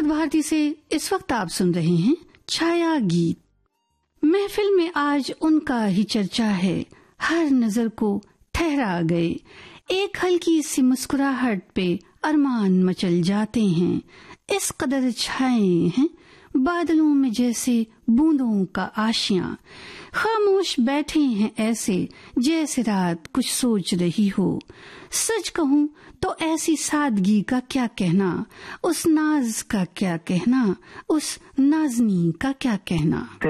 विविध भारती से इस वक्त आप सुन रहे हैं छाया गीत। महफिल में आज उनका ही चर्चा है, हर नजर को ठहरा गए। एक हल्की सी मुस्कुराहट पे अरमान मचल जाते हैं। इस कदर छाए हैं बादलों में जैसे बूंदों का आशियां। खामोश बैठे हैं ऐसे जैसे रात कुछ सोच रही हो। सच कहूँ तो ऐसी सादगी का क्या कहना, उस नाज का क्या कहना, उस नाज़नी का क्या कहना।